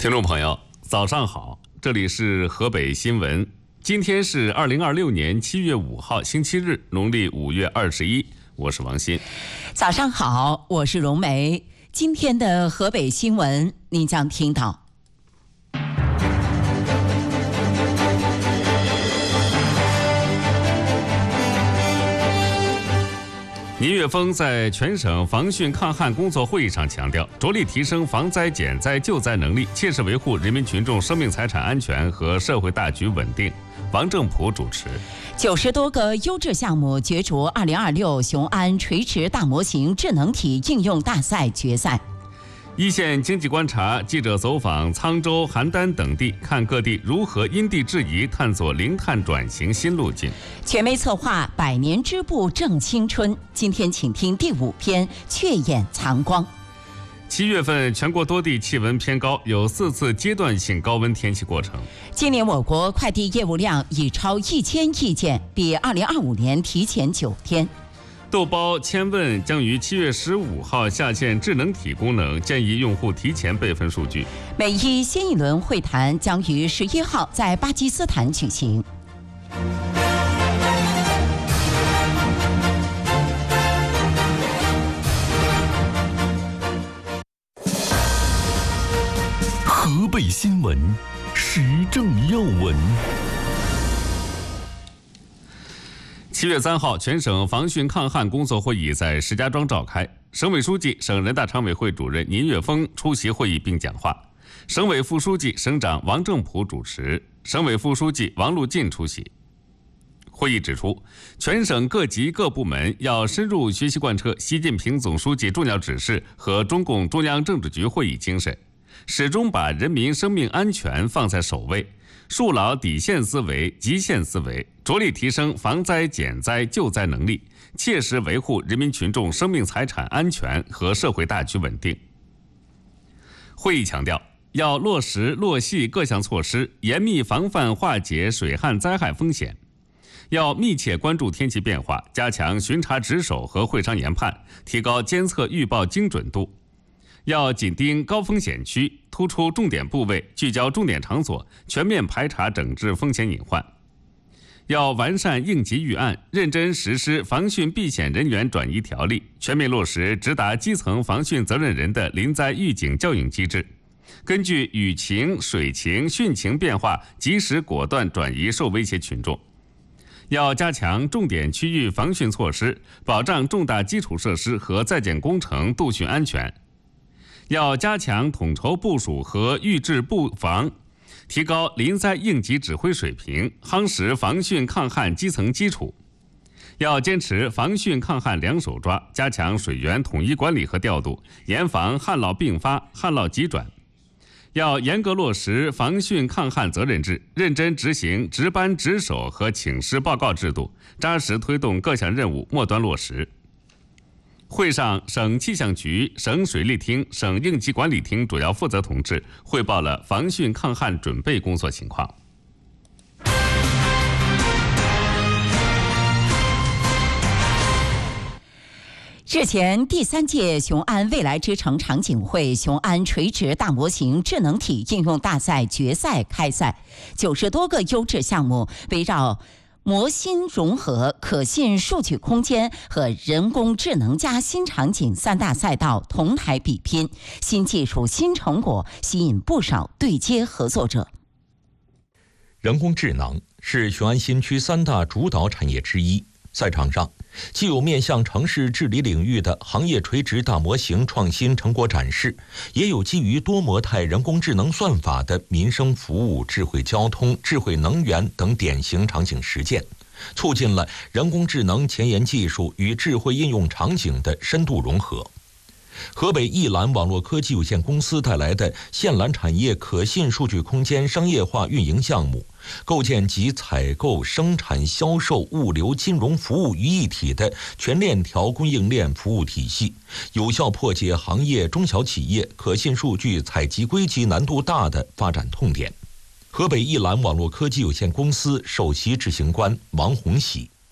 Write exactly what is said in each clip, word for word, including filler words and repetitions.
听众朋友，早上好，这里是河北新闻。今天是二零二六年七月五号，星期日，农历五月二十一。我是王鑫。 早上好，我是荣梅。今天的河北新闻，您将听到。 倪岳峰在全省防汛抗旱工作会议上强调，着力提升防灾减灾救灾能力，切实维护人民群众生命财产安全和社会大局稳定。王正普主持。 九十多个优质项目角逐二零二六雄安垂直大模型智能体应用大赛决赛。 一线经济观察记者走访沧州、邯郸等地，看各地如何因地制宜探索零碳转型新路径。 全媒策划百年织布正青春，今天请听第五篇雀眼藏光。 七月份全国多地气温偏高，有四次阶段性高温天气过程。 今年我国快递业务量已超一千亿件，比二零二五年提前九天。 豆包千问将于七月十五号下线智能体功能，建议用户提前备份数据。 美伊新一轮会谈将于十一号在巴基斯坦举行。 河北新闻，时政要闻。 七月三号，全省防汛抗旱工作会议在石家庄召开，省委书记、省人大常委会主任倪岳峰出席会议并讲话，省委副书记、省长王正普主持，省委副书记王路进出席。会议指出，全省各级各部门要深入学习贯彻习近平总书记重要指示和中共中央政治局会议精神，始终把人民生命安全放在首位，树牢底线思维、极限思维，着力提升防灾减灾救灾能力，切实维护人民群众生命财产安全和社会大局稳定。会议强调，要落实落细各项措施，严密防范化解水旱灾害风险，要密切关注天气变化，加强巡查值守和会商研判，提高监测预报精准度。要紧盯高风险区，突出重点部位，聚焦重点场所，全面排查整治风险隐患。要完善应急预案，认真实施防汛避险人员转移条例，全面落实直达基层防汛责任人的临灾预警教育机制，根据雨情、水情、汛情变化，及时果断转移受威胁群众。要加强重点区域防汛措施，保障重大基础设施和在建工程渡汛安全。要加强统筹部署和预置布防，提高临灾应急指挥水平，夯实防汛抗旱基层基础。要坚持防汛抗旱两手抓，加强水源统一管理和调度，严防旱涝并发、旱涝急转。要严格落实防汛抗旱责任制，认真执行值班值守和请示报告制度，扎实推动各项任务末端落实。会上，省气象局、省水利厅、省应急管理厅主要负责同志汇报了防汛抗旱准备工作情况。 日前，第三届雄安未来之城场景会雄安垂直大模型智能体应用大赛决赛开赛，九十多个优质项目围绕模芯融合、可信数据空间和人工智能加新场景三大赛道同台比拼，新技术新成果吸引不少对接合作者。 人工智能是雄安新区三大主导产业之一，赛场上既有面向城市治理领域的行业垂直大模型创新成果展示，也有基于多模态人工智能算法的民生服务、智慧交通、智慧能源等典型场景实践，促进了人工智能前沿技术与智慧应用场景的深度融合。河北易蓝网络科技有限公司带来的线缆产业可信数据空间商业化运营项目，构建集采购、生产、销售、物流、金融服务于一体的全链条供应链服务体系，有效破解行业中小企业可信数据采集归集难度大的发展痛点。河北易蓝网络科技有限公司首席执行官王红喜。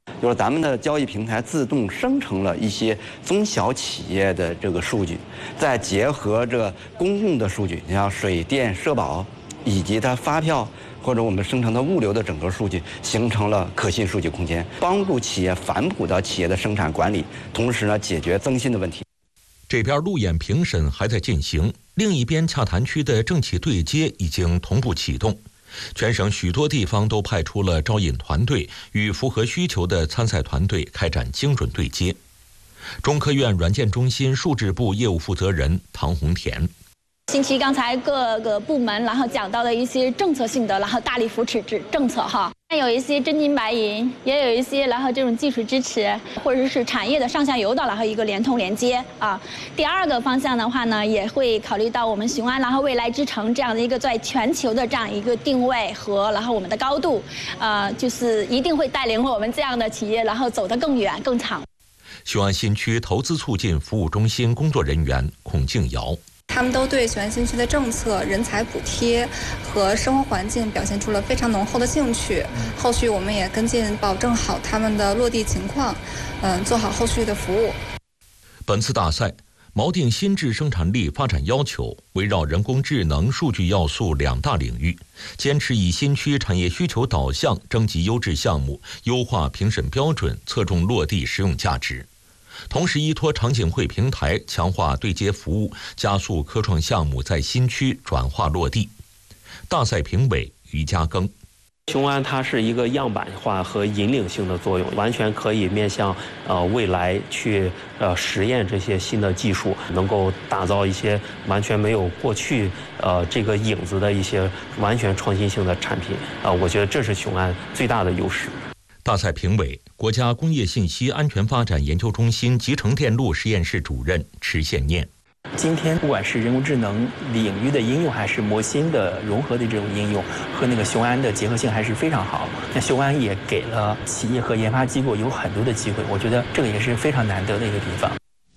就是咱们的交易平台自动生成了一些中小企业的这个数据，再结合这公共的数据，你像水电社保以及它发票或者我们生成的物流的整个数据，形成了可信数据空间，帮助企业反哺到企业的生产管理，同时呢解决增信的问题。 这边路演评审还在进行，另一边洽谈区的政企对接已经同步启动。全省许多地方都派出了招引团队，与符合需求的参赛团队开展精准对接。中科院软件中心数质部业务负责人唐红田。 近期刚才各个部门然后讲到的一些政策性的，然后大力扶持政政策哈，有一些真金白银，也有一些然后这种技术支持，或者是产业的上下游的然后一个连通连接啊。第二个方向的话呢，也会考虑到我们雄安然后未来之城这样的一个在全球的这样一个定位和然后我们的高度，呃，就是一定会带领我们这样的企业然后走得更远更长。 雄安新区投资促进服务中心工作人员孔静瑶。 他们都对雄安新区的政策、人才补贴和生活环境表现出了非常浓厚的兴趣。后续我们也跟进，保证好他们的落地情况，嗯，做好后续的服务。 本次大赛锚定新质生产力发展要求，围绕人工智能、数据要素两大领域，坚持以新区产业需求导向征集优质项目，优化评审标准，侧重落地实用价值。同时依托场景会平台，强化对接服务，加速科创项目在新区转化落地。大赛评委于家庚。 雄安它是一个样板化和引领性的作用，完全可以面向呃未来去呃实验这些新的技术，能够打造一些完全没有过去呃这个影子的一些完全创新性的产品啊、呃，我觉得这是雄安最大的优势。 大赛评委，国家工业信息安全发展研究中心集成电路实验室主任池宪念。 今天不管是人工智能领域的应用，还是模芯的融合的这种应用，和那个雄安的结合性还是非常好。那雄安也给了企业和研发机构有很多的机会，我觉得这个也是非常难得的一个地方。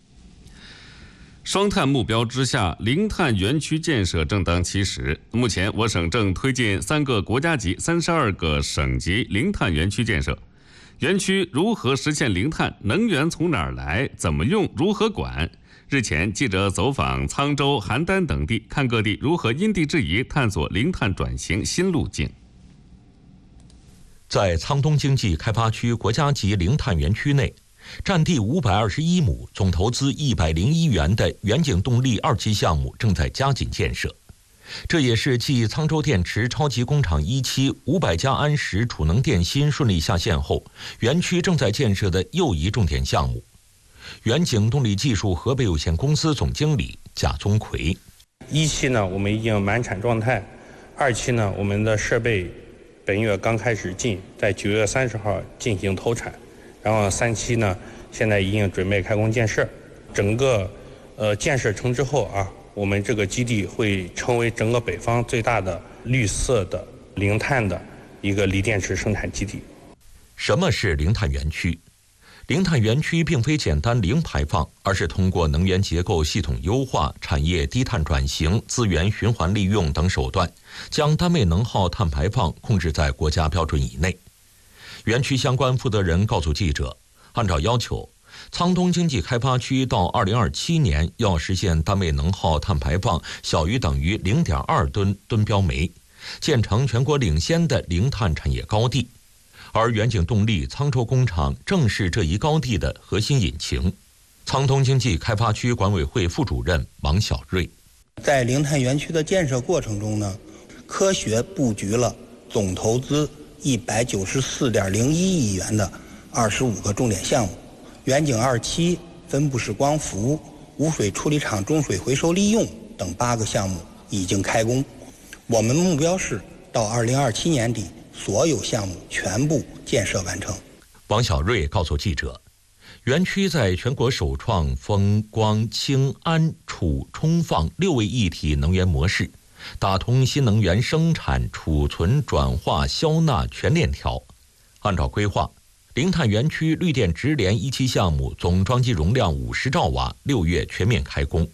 双碳目标之下，零碳园区建设正当其时。目前，我省正推进三个国家级、三十二个省级零碳园区建设。园区如何实现零碳？能源从哪儿来？怎么用？如何管？日前，记者走访沧州、邯郸等地，看各地如何因地制宜探索零碳转型新路径。 在沧东经济开发区国家级零碳园区内，占地五百二十一亩、总投资一百零一元的远景动力二期项目正在加紧建设。这也是继沧州电池超级工厂一期五百加安时储能电芯顺利下线后，园区正在建设的又一重点项目。远景动力技术河北有限公司总经理贾宗奎： 一期呢，我们已经满产状态；二期呢，我们的设备本月刚开始进，在九月三十号进行投产。然后三期呢，现在已经准备开工建设。整个呃建设成之后啊，我们这个基地会成为整个北方最大的绿色的零碳的一个锂电池生产基地。 什么是零碳园区？零碳园区并非简单零排放，而是通过能源结构系统优化、产业低碳转型、资源循环利用等手段，将单位能耗碳排放控制在国家标准以内。园区相关负责人告诉记者，按照要求，沧东经济开发区到二零二七年要实现单位能耗碳排放小于等于零点二吨吨标煤，建成全国领先的零碳产业高地。而远景动力沧州工厂正是这一高地的核心引擎。沧东经济开发区管委会副主任王小瑞： 在零碳园区的建设过程中呢，科学布局了总投资一百九十四点零一亿元的二十五个重点项目。远景二期、分布式光伏、污水处理厂中水回收利用等八个项目已经开工。我们目标是到二零二七年底，所有项目全部建设完成。 王小瑞告诉记者，园区在全国首创风光氢氨储充放六位一体能源模式，打通新能源生产、储存、转化、消纳全链条。按照规划，零碳园区绿电直联一期项目总装机容量五十兆瓦，六月全面开工。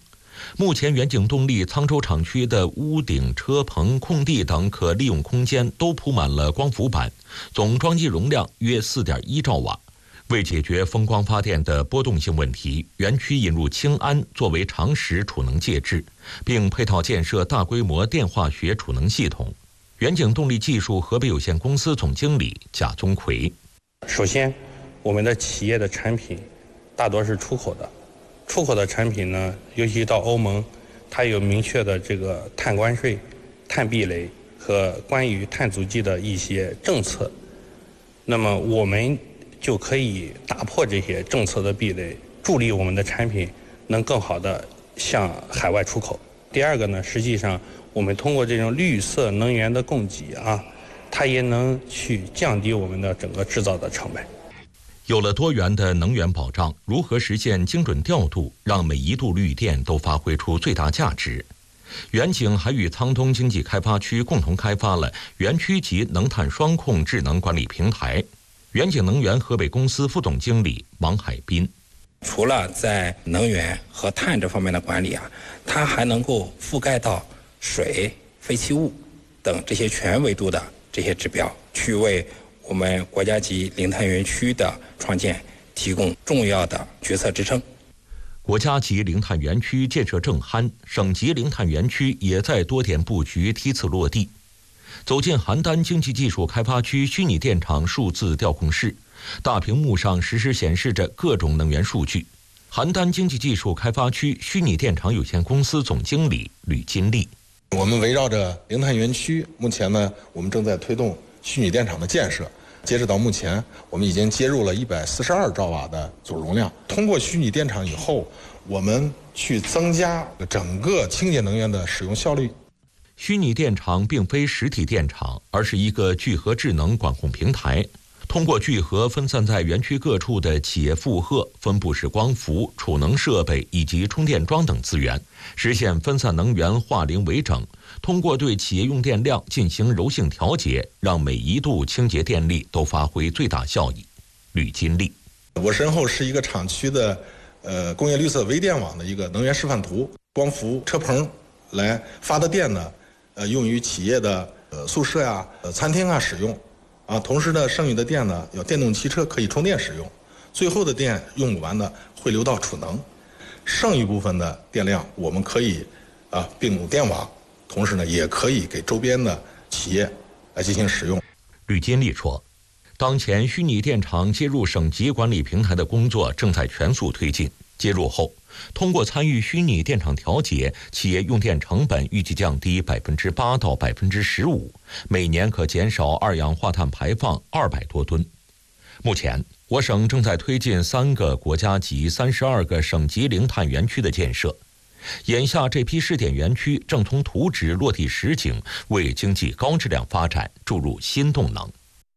目前，远景动力沧州厂区的屋顶、车棚、空地等可利用空间都铺满了光伏板，总装机容量约 四点一兆瓦。为解决风光发电的波动性问题，园区引入氢铵作为长时储能介质，并配套建设大规模电化学储能系统。远景动力技术河北有限公司总经理贾宗奎： 首先，我们的企业的产品大多是出口的，出口的产品呢，尤其到欧盟，它有明确的这个碳关税、碳壁垒和关于碳足迹的一些政策。那么我们就可以打破这些政策的壁垒，助力我们的产品能更好的向海外出口。第二个呢，实际上我们通过这种绿色能源的供给啊，它也能去降低我们的整个制造的成本。 有了多元的能源保障，如何实现精准调度，让每一度绿电都发挥出最大价值？远景还与沧东经济开发区共同开发了园区级能碳双控智能管理平台。远景能源河北公司副总经理王海滨： 除了在能源和碳这方面的管理啊，它还能够覆盖到水、废弃物等这些全维度的这些指标，去为我们国家级零碳园区的创建提供重要的决策支撑。 国家级零碳园区建设正酣，省级零碳园区也在多点布局梯次落地。走进邯郸经济技术开发区虚拟电厂数字调控室，大屏幕上实时显示着各种能源数据。邯郸经济技术开发区虚拟电厂有限公司总经理吕金丽： 我们围绕着零碳园区，目前呢，我们正在推动虚拟电厂的建设。截止到目前，我们已经接入了一百四十二兆瓦的总容量。通过虚拟电厂以后，我们去增加整个清洁能源的使用效率。 虚拟电厂并非实体电厂，而是一个聚合智能管控平台。通过聚合分散在园区各处的企业负荷、分布式光伏、储能设备以及充电桩等资源，实现分散能源化零为整。通过对企业用电量进行柔性调节，让每一度清洁电力都发挥最大效益。吕金丽： 我身后是一个厂区的呃工业绿色微电网的一个能源示范图，光伏车棚来发的电呢，呃用于企业的呃宿舍呀、呃餐厅啊使用。啊，同时呢，剩余的电呢，有电动汽车可以充电使用，最后的电用不完的会流到储能，剩余部分的电量我们可以啊并入电网，同时呢，也可以给周边的企业来进行使用。 吕金丽说，当前虚拟电厂接入省级管理平台的工作正在全速推进。接入后，通过参与虚拟电厂调节，企业用电成本预计降低百分之八到百分之十五，每年可减少二氧化碳排放二百多吨。目前，我省正在推进三个国家级、三十二个省级零碳园区的建设。眼下，这批试点园区正从图纸落地实景，为经济高质量发展注入新动能。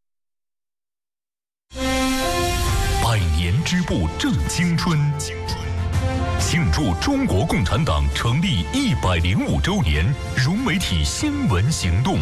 百年织布正青春，庆祝中国共产党成立一百零五周年融媒体新闻行动。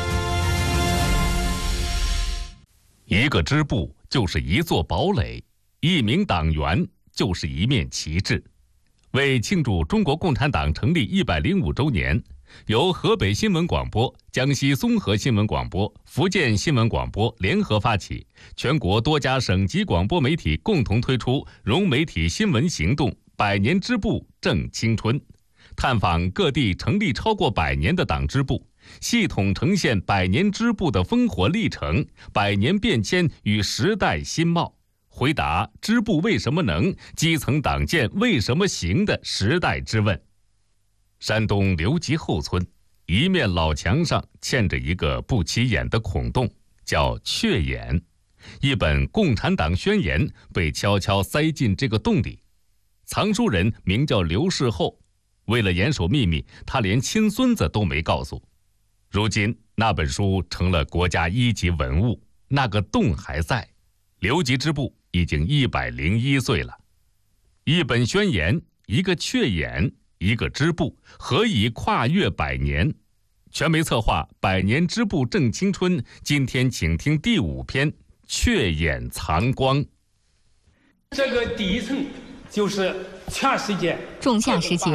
一个织布就是一座堡垒，一名党员就是一面旗帜。为庆祝中国共产党成立一百零五周年，由河北新闻广播、江西综合新闻广播、福建新闻广播联合发起，全国多家省级广播媒体共同推出融媒体新闻行动百年织布正青春，探访各地成立超过百年的党支部，系统呈现百年织布的烽火历程、百年变迁与时代新貌，回答织布为什么能、基层党建为什么行的时代之问。山东刘集后村一面老墙上嵌着一个不起眼的孔洞，叫雀眼。一本共产党宣言被悄悄塞进这个洞里。藏书人名叫刘世厚，为了严守秘密，他连亲孙子都没告诉。如今那本书成了国家一级文物，那个洞还在。刘集织部已经一百零一岁了。一本宣言，一个雀眼，一个织布，何以跨越百年？全媒策划百年织布正青春，今天请听第五篇雀眼藏光。 这个第一层就是全世界仲夏时节，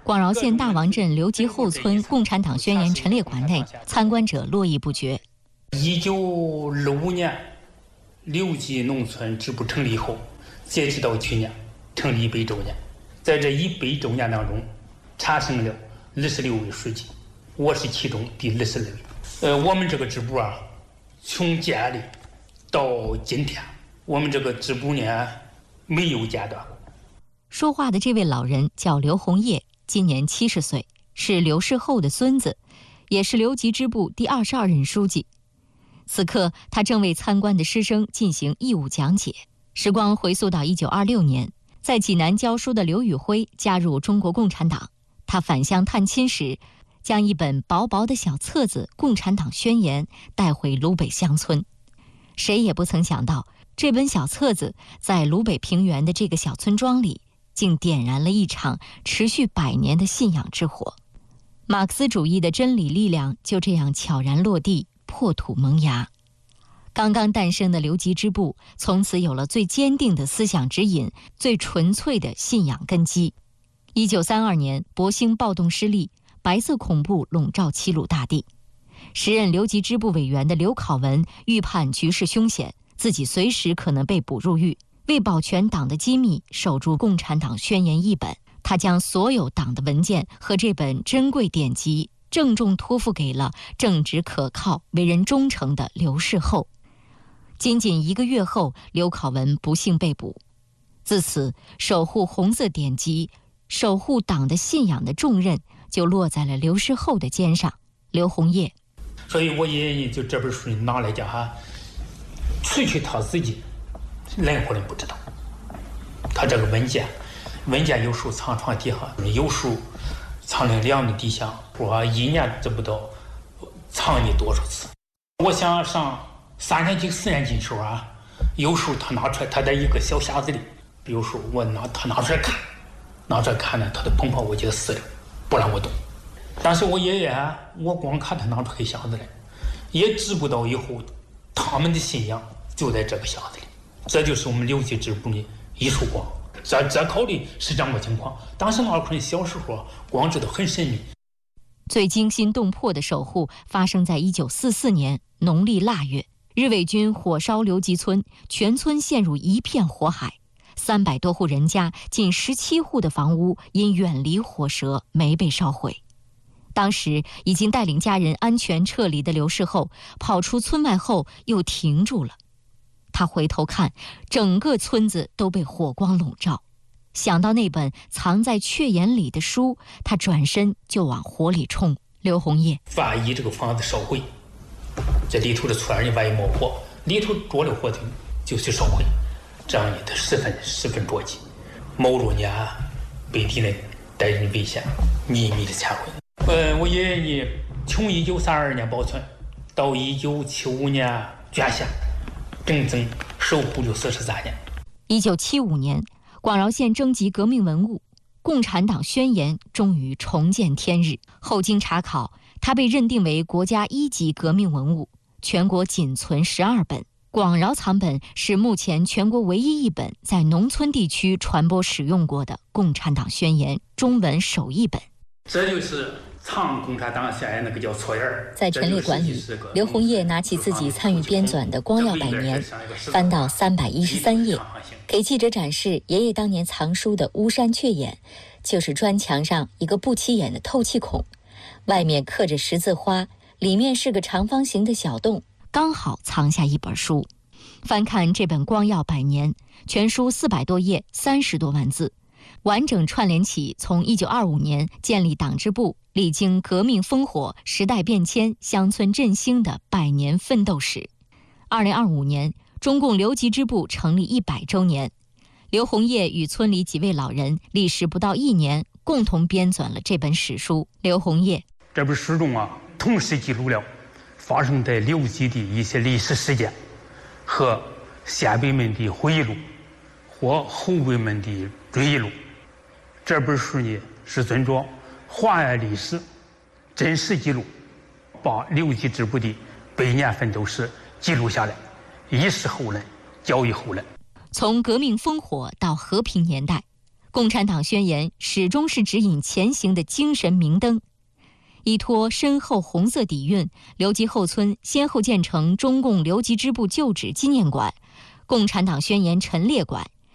广饶县大王镇刘集后村共产党宣言陈列馆内，参观者络绎不绝。 一九六五年，刘集农村支部成立以后，截止到去年成立一百周年，在这一百周年当中，产生了二十六位书记，我是其中第二十二位。呃，我们这个支部啊，从建立到今天，我们这个支部呢没有间断。 说话的这位老人叫刘洪业，今年七十岁，是刘世厚的孙子，也是刘集支部第二十二任书记。此刻，他正为参观的师生进行义务讲解。时光回溯到一九二六年，在济南教书的刘宇辉加入中国共产党。他返乡探亲时，将一本薄薄的小册子《共产党宣言》带回鲁北乡村。谁也不曾想到，这本小册子在鲁北平原的这个小村庄里，竟点燃了一场持续百年的信仰之火。马克思主义的真理力量就这样悄然落地，破土萌芽。刚刚诞生的刘集支部从此有了最坚定的思想指引，最纯粹的信仰根基。一九三二年，博兴暴动失利，白色恐怖笼罩齐鲁大地。时任刘集支部委员的刘考文预判局势凶险，自己随时可能被捕入狱。为保全党的机密，守住《共产党宣言》一本，他将所有党的文件和这本珍贵典籍郑重托付给了正直可靠、为人忠诚的刘世厚。仅仅一个月后，刘考文不幸被捕。自此，守护红色典籍、守护党的信仰的重任就落在了刘世厚的肩上。刘洪业， 所以我也就这本书拿来讲哈，除去他自己，任何人不知道。他这个文件，文件有时候藏床底下，有时候藏在两米底下，我一年知不道藏你多少次。我想上三年级、四年级的时候啊，有时候他拿出来，他在一个小匣子里，比如说我拿他拿出来看，拿出来看呢，他的碰碰我就撕了，不让我动。但是我爷爷啊，我光看他拿出黑匣子来，也知不道以后他们的信仰就在这个匣子里。这就是我们刘集支部的一束光。这这考虑是这么情况，当时那可能小时候光知道很神秘。 最惊心动魄的守护发生在一九四四年农历腊月，日伪军火烧刘集村，全村陷入一片火海，三百多户人家，近十七户的房屋因远离火舌没被烧毁。当时已经带领家人安全撤离的刘世厚跑出村外后又停住了。他回头看，整个村子都被火光笼罩。想到那本藏在雀眼里的书，他转身就往火里冲。刘洪业， 万一这个房子烧毁，这里头的村人万一冒火，里头着了火头就去烧毁，这样呢，他十分十分着急，冒着呢被敌人带人危险，秘密的忏悔。呃，我爷爷呢，从一九三二年保存到一九七五年捐献，整整守护了四十三年。 一九七五年，广饶县征集革命文物《共产党宣言》终于重见天日。后经查考，它被认定为国家一级革命文物，全国仅存十二本。广饶藏本是目前全国唯一一本在农村地区传播使用过的《共产党宣言》中文手译本。 这就是藏共产党宣言那个叫错页。 在陈列馆里，刘洪业拿起自己参与编纂的《光耀百年》，翻到三百一十三页，给记者展示爷爷当年藏书的巫山雀眼，就是砖墙上一个不起眼的透气孔，外面刻着十字花，里面是个长方形的小洞，刚好藏下一本书。翻看这本《光耀百年》，全书四百多页，三十多万字，完整串联起从一九二五年建立党支部，历经革命烽火、时代变迁、乡村振兴的百年奋斗史。二零二五年，中共刘集支部成立一百周年，刘洪业与村里几位老人历时不到一年，共同编纂了这本史书。刘洪业， 这本书中啊，同时记录了发生在刘集的一些历史事件和先辈们的回忆录或后辈们的追忆录。这本书呢，是遵照华安历史真实记录，把刘集支部的百年奋斗史记录下来，以示后人，教育后人。 从革命烽火到和平年代， 共产党宣言始终是指引前行的精神明灯。依托深厚红色底蕴，刘集后村先后建成中共刘集支部旧址纪念馆、共产党宣言陈列馆、